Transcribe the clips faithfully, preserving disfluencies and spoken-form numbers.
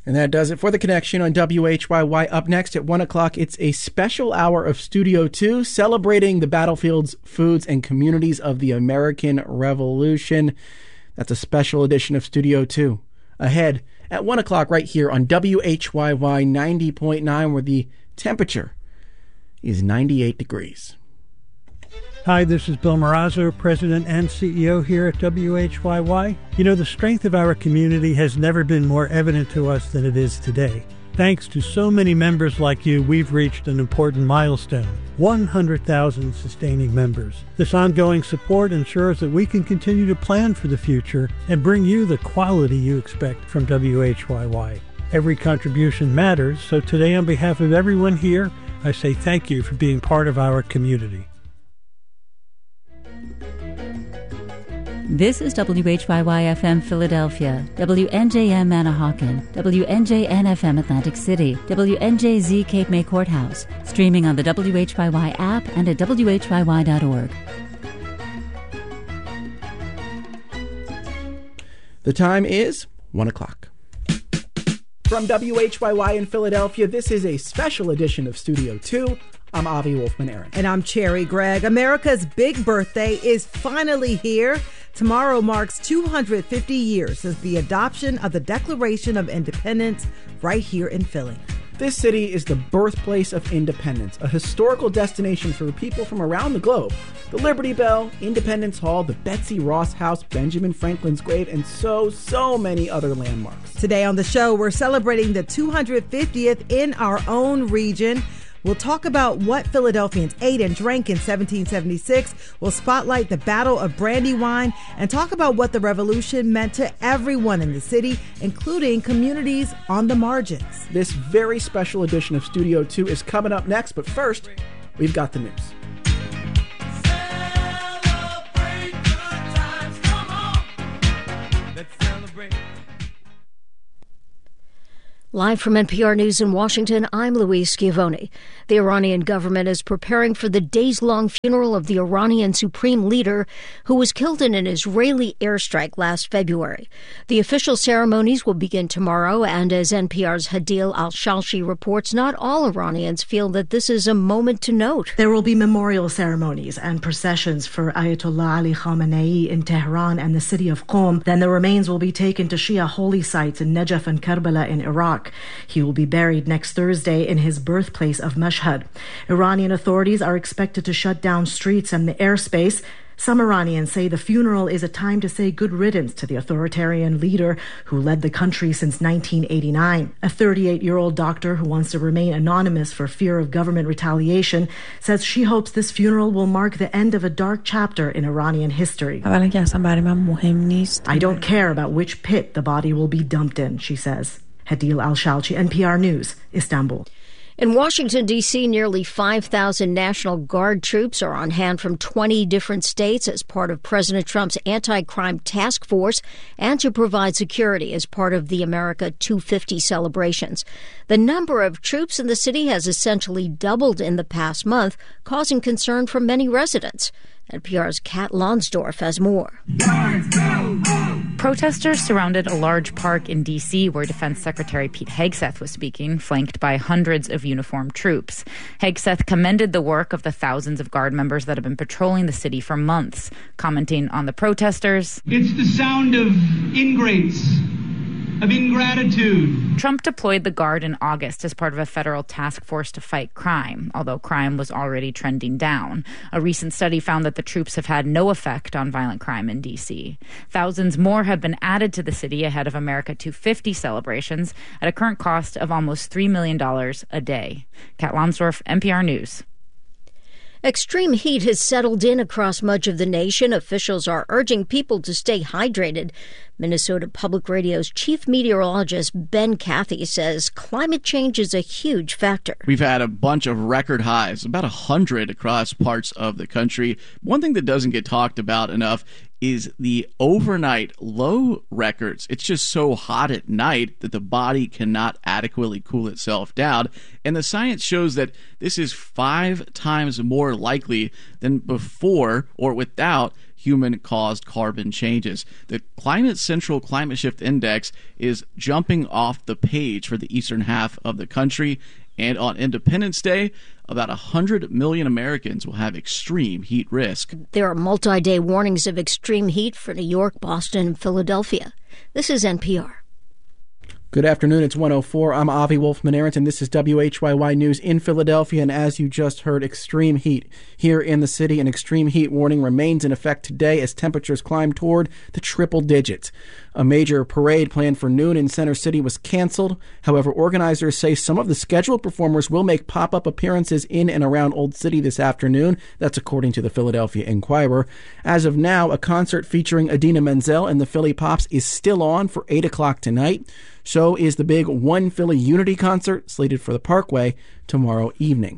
And that does it for The Connection on W H Y Y. Up next at one o'clock, it's a special hour of Studio two, celebrating the battlefields, foods, and communities of the American Revolution. That's a special edition of Studio two. Ahead at one o'clock right here on W H Y Y ninety point nine, where the temperature is ninety-eight degrees. Hi, this is Bill Marazzo, President and C E O here at W H Y Y. You know, the strength of our community has never been more evident to us than it is today. Thanks to so many members like you, we've reached an important milestone, one hundred thousand sustaining members. This ongoing support ensures that we can continue to plan for the future and bring you the quality you expect from W H Y Y. Every contribution matters, so today on behalf of everyone here, I say thank you for being part of our community. This is W H Y Y F M Philadelphia, W N J M Manahawkin, W N J N F M Atlantic City, W N J Z Cape May Courthouse, streaming on the W H Y Y app and at W H Y Y dot org. The time is one o'clock. From W H Y Y in Philadelphia, this is a special edition of Studio two. I'm Avi Wolfman-Aaron. And I'm Cherry Gregg. America's big birthday is finally here. Tomorrow marks two hundred fifty years since the adoption of the Declaration of Independence right here in Philly. This city is the birthplace of independence, a historical destination for people from around the globe. The Liberty Bell, Independence Hall, the Betsy Ross House, Benjamin Franklin's grave, and so, so many other landmarks. Today on the show, we're celebrating the two hundred fiftieth in our own region. We'll talk about what Philadelphians ate and drank in seventeen seventy-six. We'll spotlight the Battle of Brandywine and talk about what the revolution meant to everyone in the city, including communities on the margins. This very special edition of Studio two is coming up next, but first, we've got the news. Live from N P R News in Washington, I'm Louise Schiavone. The Iranian government is preparing for the days-long funeral of the Iranian supreme leader who was killed in an Israeli airstrike last February. The official ceremonies will begin tomorrow, and as N P R's Hadil Al-Shalshi reports, not all Iranians feel that this is a moment to note. There will be memorial ceremonies and processions for Ayatollah Ali Khamenei in Tehran and the city of Qom. Then the remains will be taken to Shia holy sites in Najaf and Karbala in Iraq. He will be buried next Thursday in his birthplace of Mashhad. Iranian authorities are expected to shut down streets and the airspace. Some Iranians say the funeral is a time to say good riddance to the authoritarian leader who led the country since nineteen eighty-nine. A thirty-eight-year-old doctor who wants to remain anonymous for fear of government retaliation says she hopes this funeral will mark the end of a dark chapter in Iranian history. I don't care about which pit the body will be dumped in, she says. Hadil Al-Shalchi, N P R News, Istanbul. In Washington, D C, nearly five thousand National Guard troops are on hand from twenty different states as part of President Trump's anti-crime task force and to provide security as part of the America two fifty celebrations. The number of troops in the city has essentially doubled in the past month, causing concern for many residents. N P R's Kat Lonsdorf has more. Protesters surrounded a large park in D C where Defense Secretary Pete Hegseth was speaking, flanked by hundreds of uniformed troops. Hegseth commended the work of the thousands of Guard members that have been patrolling the city for months, commenting on the protesters. It's the sound of ingrates, of ingratitude. Trump deployed the Guard in August as part of a federal task force to fight crime, although crime was already trending down. A recent study found that the troops have had no effect on violent crime in D C. Thousands more have been added to the city ahead of America two fifty celebrations at a current cost of almost three million dollars a day. Kat Lonsdorf, N P R News. Extreme heat has settled in across much of the nation. Officials are urging people to stay hydrated. Minnesota Public Radio's chief meteorologist Ben Cathy says climate change is a huge factor. We've had a bunch of record highs, about one hundred across parts of the country. One thing that doesn't get talked about enough is the overnight low records. It's just so hot at night that the body cannot adequately cool itself down. And the science shows that this is five times more likely than before or without human-caused carbon changes. The Climate Central Climate Shift Index is jumping off the page for the eastern half of the country, and on Independence Day, about one hundred million Americans will have extreme heat risk. There are multi-day warnings of extreme heat for New York, Boston, and Philadelphia. This is N P R. Good afternoon. It's one oh four. I'm Avi Wolfman-Arent, and this is W H Y Y News in Philadelphia. And as you just heard, extreme heat here in the city. An extreme heat warning remains in effect today as temperatures climb toward the triple digits. A major parade planned for noon in Center City was canceled. However, organizers say some of the scheduled performers will make pop-up appearances in and around Old City this afternoon. That's according to the Philadelphia Inquirer. As of now, a concert featuring Idina Menzel and the Philly Pops is still on for eight o'clock tonight. So is the big One Philly Unity concert slated for the Parkway tomorrow evening.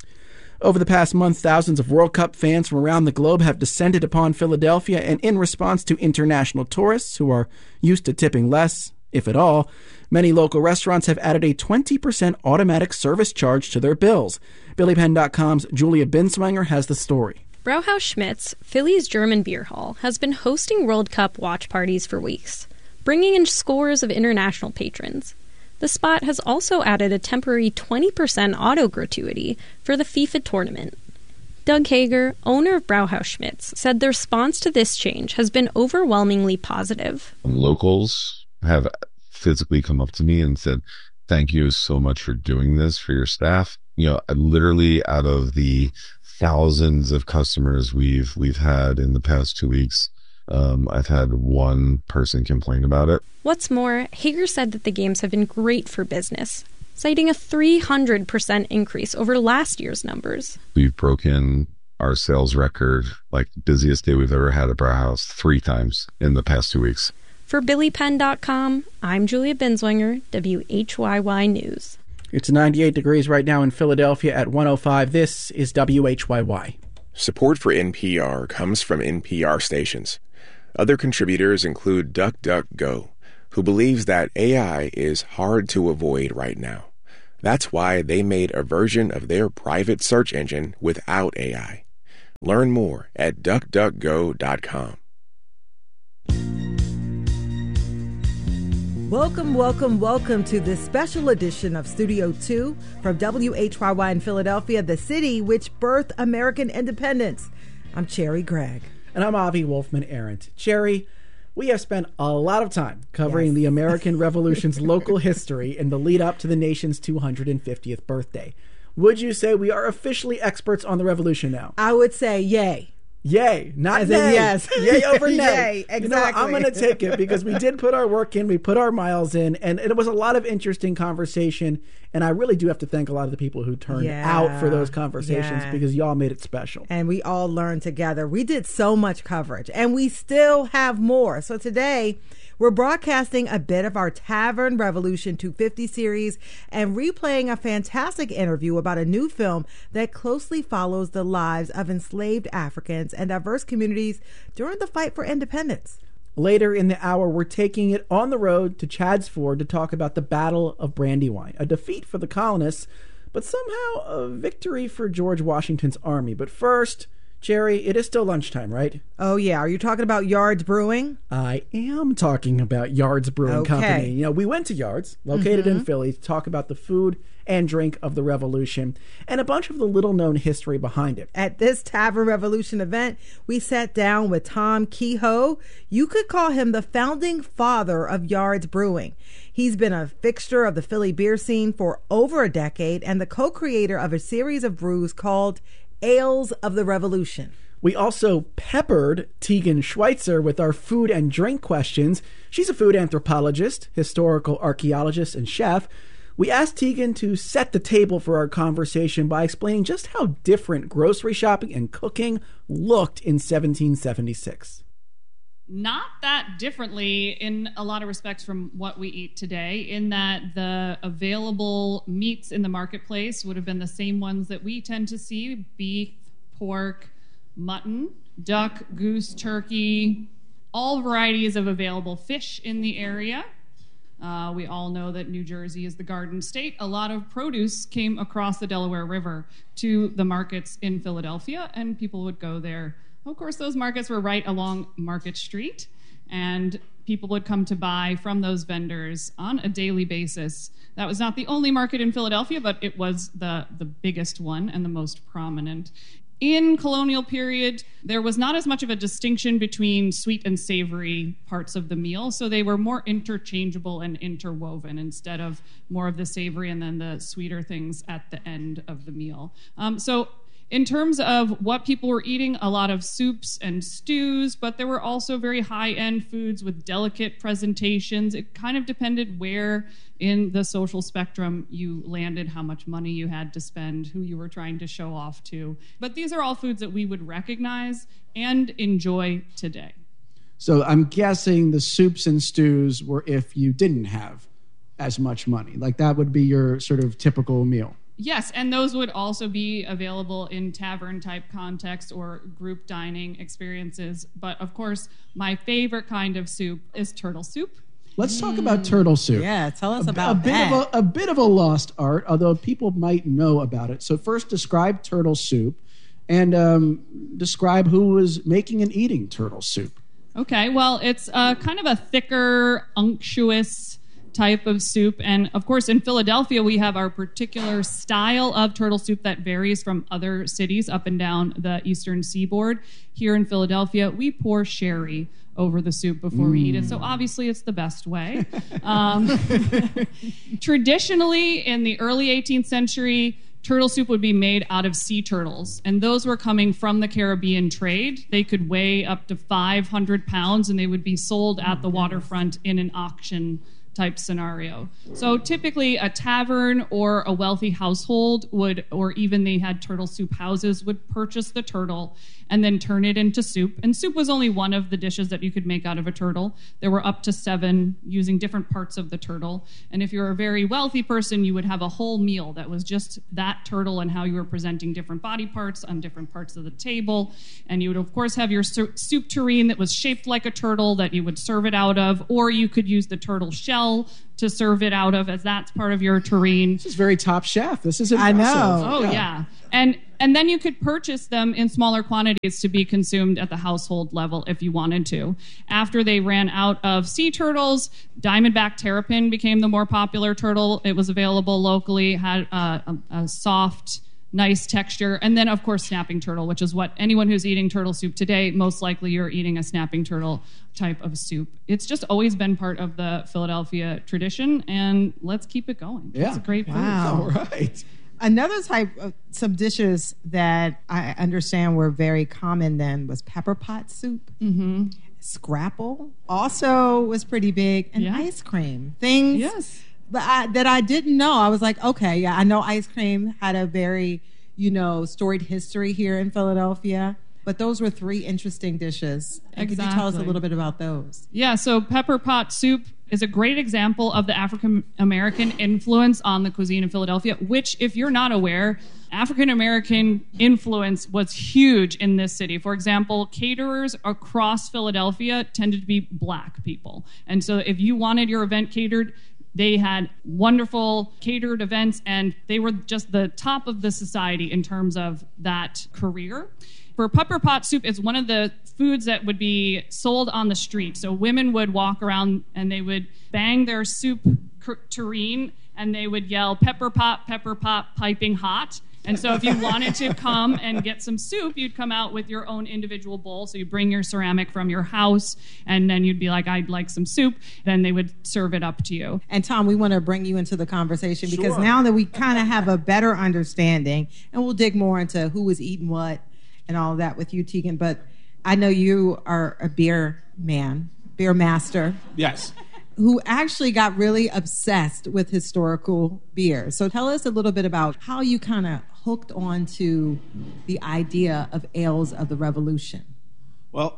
Over the past month, thousands of World Cup fans from around the globe have descended upon Philadelphia, and in response to international tourists who are used to tipping less, if at all, many local restaurants have added a twenty percent automatic service charge to their bills. Billy Penn dot com's Julia Binswanger has the story. Brauhaus Schmitz, Philly's German beer hall, has been hosting World Cup watch parties for weeks, bringing in scores of international patrons. The spot has also added a temporary twenty percent auto gratuity for the FIFA tournament. Doug Hager, owner of Brauhaus Schmitz, said the response to this change has been overwhelmingly positive. Locals have physically come up to me and said, thank you so much for doing this for your staff. You know, literally out of the thousands of customers we've we've had in the past two weeks, Um, I've had one person complain about it. What's more, Hager said that the games have been great for business, citing a three hundred percent increase over last year's numbers. We've broken our sales record, like busiest day we've ever had at Brauhaus, three times in the past two weeks. For Billy Penn dot com, I'm Julia Binswanger, W H Y Y News. It's ninety-eight degrees right now in Philadelphia at one oh five. This is W H Y Y. Support for N P R comes from N P R stations. Other contributors include DuckDuckGo, who believes that A I is hard to avoid right now. That's why they made a version of their private search engine without A I. Learn more at duck duck go dot com. Welcome, welcome, welcome to this special edition of Studio two from W H Y Y in Philadelphia, the city which birthed American independence. I'm Cherry Gregg. And I'm Avi Wolfman-Arent. Cherry, we have spent a lot of time covering yes. the American Revolution's local history in the lead up to the nation's two hundred fiftieth birthday. Would you say we are officially experts on the revolution now? I would say yay. Yay, not As nay. In yes. Yay over nay. Yay, exactly. You know, I'm going to take it because we did put our work in, we put our miles in, and it was a lot of interesting conversation. And I really do have to thank a lot of the people who turned yeah. out for those conversations yeah. because y'all made it special. And we all learned together. We did so much coverage, and we still have more. So today, we're broadcasting a bit of our Tavern Revolution two fifty series and replaying a fantastic interview about a new film that closely follows the lives of enslaved Africans and diverse communities during the fight for independence. Later in the hour, we're taking it on the road to Chadds Ford to talk about the Battle of Brandywine, a defeat for the colonists, but somehow a victory for George Washington's army. But first, Jerry, it is still lunchtime, right? Oh, yeah. Are you talking about Yards Brewing? I am talking about Yards Brewing okay. Company. You know, we went to Yards, located mm-hmm. in Philly, to talk about the food and drink of the Revolution and a bunch of the little-known history behind it. At this Tavern Revolution event, we sat down with Tom Kehoe. You could call him the founding father of Yards Brewing. He's been a fixture of the Philly beer scene for over a decade and the co-creator of a series of brews called Ales of the Revolution. We also peppered Tegan Schweitzer with our food and drink questions. She's a food anthropologist, historical archaeologist, and chef. We asked Tegan to set the table for our conversation by explaining just how different grocery shopping and cooking looked in seventeen seventy-six. Not that differently in a lot of respects from what we eat today, in that the available meats in the marketplace would have been the same ones that we tend to see: beef, pork, mutton, duck, goose, turkey, all varieties of available fish in the area. Uh, we all know that New Jersey is the Garden State. A lot of produce came across the Delaware River to the markets in Philadelphia, and people would go there Of course, those markets were right along Market Street, and people would come to buy from those vendors on a daily basis. That was not the only market in Philadelphia, but it was the, the biggest one and the most prominent. In colonial period, there was not as much of a distinction between sweet and savory parts of the meal, so they were more interchangeable and interwoven instead of more of the savory and then the sweeter things at the end of the meal. Um, so in terms of what people were eating, a lot of soups and stews, but there were also very high-end foods with delicate presentations. It kind of depended where in the social spectrum you landed, how much money you had to spend, who you were trying to show off to. But these are all foods that we would recognize and enjoy today. So I'm guessing the soups and stews were if you didn't have as much money. Like that would be your sort of typical meal. Yes, and those would also be available in tavern-type context or group dining experiences. But, of course, my favorite kind of soup is turtle soup. Let's talk about turtle soup. Yeah, tell us a, about a bit that. Of a, a bit of a lost art, although people might know about it. So first, describe turtle soup and um, describe who was making and eating turtle soup. Okay, well, it's uh, kind of a thicker, unctuous type of soup. And of course, in Philadelphia, we have our particular style of turtle soup that varies from other cities up and down the eastern seaboard. Here in Philadelphia, we pour sherry over the soup before mm. we eat it. So obviously, it's the best way. Um, traditionally, in the early eighteenth century, turtle soup would be made out of sea turtles, and those were coming from the Caribbean trade. They could weigh up to five hundred pounds, and they would be sold at the waterfront in an auction type scenario. So typically a tavern or a wealthy household would, or even they had turtle soup houses, would purchase the turtle and then turn it into soup. And soup was only one of the dishes that you could make out of a turtle. There were up to seven using different parts of the turtle. And if you're a very wealthy person, you would have a whole meal that was just that turtle and how you were presenting different body parts on different parts of the table. And you would, of course, have your soup tureen that was shaped like a turtle that you would serve it out of, or you could use the turtle shell to serve it out of, as that's part of your tureen. This is very Top Chef. This is impressive. I know. Oh, yeah. yeah. And and then you could purchase them in smaller quantities to be consumed at the household level if you wanted to. After they ran out of sea turtles, Diamondback terrapin became the more popular turtle. It was available locally, had uh, a, a soft, nice texture. And then, of course, snapping turtle, which is what anyone who's eating turtle soup today, most likely you're eating a snapping turtle type of soup. It's just always been part of the Philadelphia tradition, and let's keep it going. Yeah. It's a great food. Wow. All right. Another type of some dishes that I understand were very common then was pepper pot soup, mm-hmm. scrapple, also was pretty big, and yeah. ice cream. Things yes. that I, that I didn't know. I was like, okay, yeah, I know ice cream had a very, you know, storied history here in Philadelphia. But those were three interesting dishes. And exactly. Could you tell us a little bit about those? Yeah, so pepper pot soup is a great example of the African American influence on the cuisine in Philadelphia, which, if you're not aware, African American influence was huge in this city. For example, caterers across Philadelphia tended to be black people. And so if you wanted your event catered, they had wonderful catered events, and they were just the top of the society in terms of that career. For pepper pot soup, it's one of the foods that would be sold on the street. So women would walk around and they would bang their soup tureen and they would yell, pepper pot, pepper pot, piping hot. And so if you wanted to come and get some soup, you'd come out with your own individual bowl. So you bring your ceramic from your house, and then you'd be like, I'd like some soup. Then they would serve it up to you. And Tom, we want to bring you into the conversation because Sure. now that we kind of have a better understanding, and we'll dig more into who was eating what and all of that with you, Tegan. But I know you are a beer man, beer master. Yes. Who actually got really obsessed with historical beer. So tell us a little bit about how you kind of hooked on to the idea of ales of the Revolution. Well,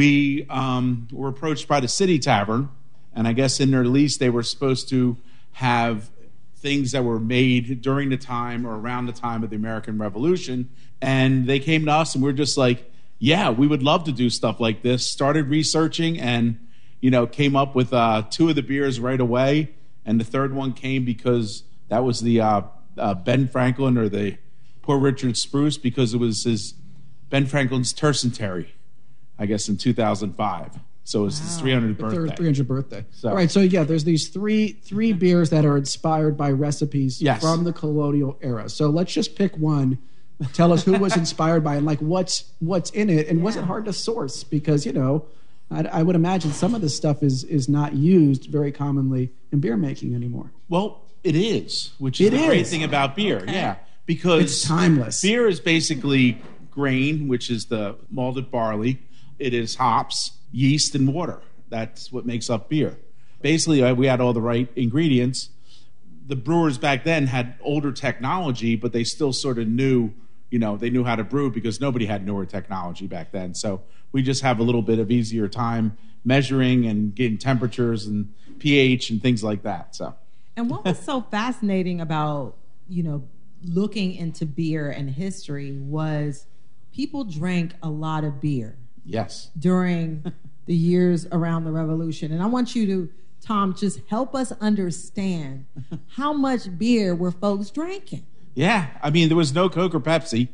we um, were approached by the City Tavern, and I guess in their lease they were supposed to have things that were made during the time or around the time of the American Revolution. And they came to us and we we're just like, yeah, we would love to do stuff like this. Started researching and, you know, came up with uh, two of the beers right away. And the third one came because that was the uh, uh, Ben Franklin or the Poor Richard Spruce, because it was his Ben Franklin's tercentenary, I guess, in two thousand five. So it's his three hundredth birthday. three hundredth birthday. So. All right, so yeah, there's these three three beers that are inspired by recipes yes. from the colonial era. So let's just pick one. Tell us who was inspired by it, and like what's what's in it, and yeah. was it hard to source? Because, you know, I, I would imagine some of this stuff is is not used very commonly in beer making anymore. Well, it is, which is it the is. great thing about beer. Okay. Yeah, because it's timeless. Beer is basically grain, which is the malted barley. It is hops, yeast, and water. That's what makes up beer. Basically, we had all the right ingredients. The brewers back then had older technology, but they still sort of knew, you know, they knew how to brew because nobody had newer technology back then. So we just have a little bit of easier time measuring and getting temperatures and pH and things like that. So. And what was so fascinating about, you know, looking into beer and history was people drank a lot of beer. Yes. During the years around the revolution. And I want you to, Tom, just help us understand how much beer were folks drinking. Yeah. I mean, there was no Coke or Pepsi.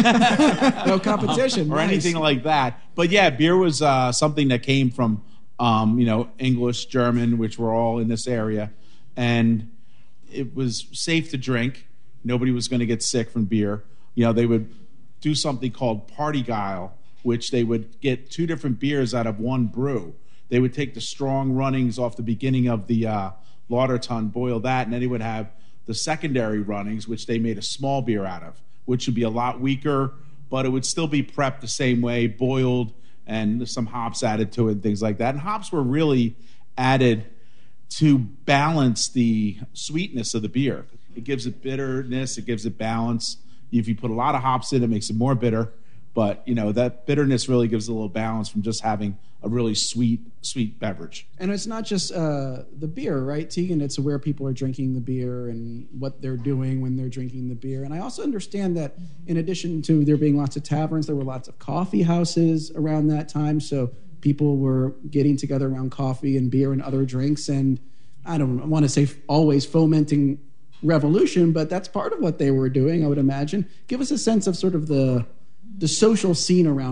No competition. or nice. anything like that. But yeah, beer was uh, something that came from, um, you know, English, German, which were all in this area. And it was safe to drink. Nobody was going to get sick from beer. You know, they would do something called party guile, which they would get two different beers out of one brew. They would take the strong runnings off the beginning of the uh, lauter tun, boil that, and then they would have the secondary runnings, which they made a small beer out of, which would be a lot weaker, but it would still be prepped the same way, boiled, and some hops added to it and things like that. And hops were really added to balance the sweetness of the beer. It gives it bitterness, it gives it balance. If you put a lot of hops in, it makes it more bitter. But, you know, that bitterness really gives a little balance from just having a really sweet, sweet beverage. And it's not just uh, the beer, right, Tegan? It's where people are drinking the beer and what they're doing when they're drinking the beer. And I also understand that in addition to there being lots of taverns, there were lots of coffee houses around that time. So people were getting together around coffee and beer and other drinks. And I don't want to say always fomenting revolution, but that's part of what they were doing, I would imagine. Give us a sense of sort of the the social scene around